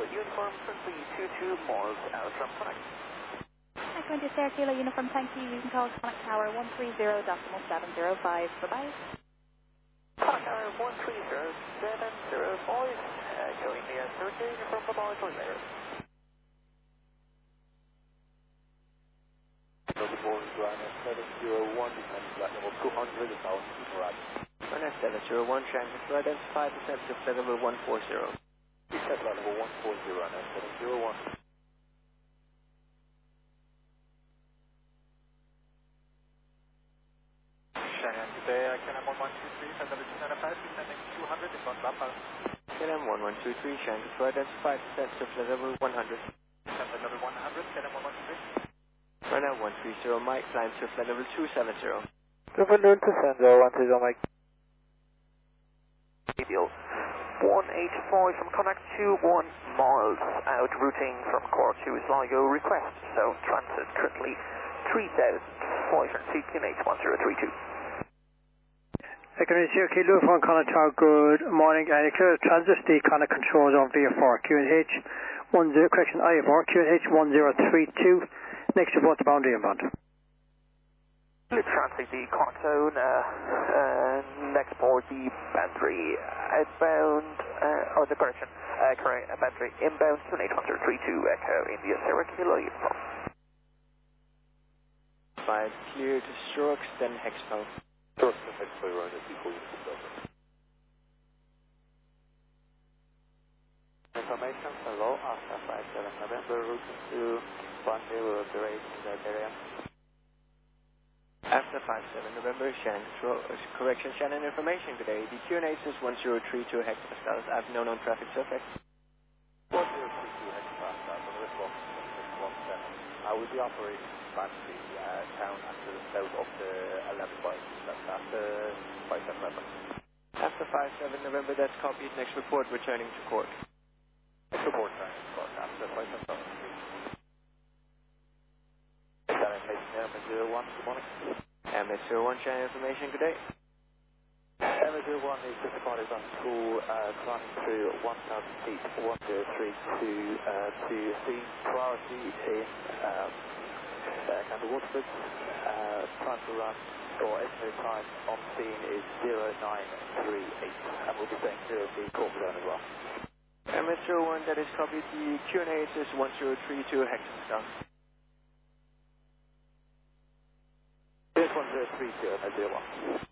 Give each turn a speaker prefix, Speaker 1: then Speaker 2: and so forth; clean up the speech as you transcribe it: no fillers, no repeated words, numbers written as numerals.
Speaker 1: Uniform Friendly 22 miles out from Connect.
Speaker 2: Echo into Sierra Kilo Uniform, thank you. You can call Connect Tower 130.705. Bye-bye.
Speaker 1: Connect Tower 130.705. Echo India Sierra Kilo Uniform, bye-bye, for later.
Speaker 3: Good morning, Ryanair 701, descending flight level 200, is now in Murad.
Speaker 4: Ryanair 701, transmit to identify, descent to flight level 140.
Speaker 3: Descent flight level 140, Ryanair 701.
Speaker 1: Cheyenne today, KLM 1123, flight level 295, descending 200, inbound Lapa.
Speaker 4: KLM 1123, transmit to identify, descent to flight level 100.
Speaker 1: Descent flight level 100, KLM 1123.
Speaker 4: Ryanair 130, Mike, climb to flight level 270.
Speaker 3: Good afternoon to Sandro, 130 Mike.
Speaker 1: Deal 185 from Connect 21 miles out, routing from Cork to Sligo, request. So transit currently 3,500 feet, QNH 1032.
Speaker 5: Echo Sierra Kilo from Connect Tower, good morning. Clear transit, the Connect control zone VFR, QNH 10, correction, IFR, QNH 1032. Next report to boundary inbound.
Speaker 1: Transit the Connect zone, next port the boundary outbound, correct, boundary inbound, QNH 1032, Echo India Sierra Kilo Uniform.
Speaker 4: 5, clear to strokes, then Hexpo.
Speaker 3: Strokes and Hexpo, Ryanair before you come over. Information, hello, Alpha 57 November, routing to 1008 area.
Speaker 4: After 57 November, Shannon, correction, Shannon information today. The QNH is 1032 hectopascals. I have no known traffic surface.
Speaker 3: 1032 hectopascals on the response 617. I will be operating back to the town after the south of the 11 miles. That's after 57 November.
Speaker 4: After 57 November, that's copied. Next report, returning to Cork.
Speaker 3: Next report, returning to Cork after 57 November. MS01, good morning.
Speaker 4: MS01, Shannon information, good day.
Speaker 3: MS01 is just departed on school, climbing through 1,000 feet, 1032 to scene, priority in Canada Waterford. Time to run, or estimated time on scene is 0938, and we'll be staying clear of the Cork zone as well.
Speaker 4: MS01, that is copied. The QNH is 1032 hectopascals.
Speaker 3: This 1032, MS01.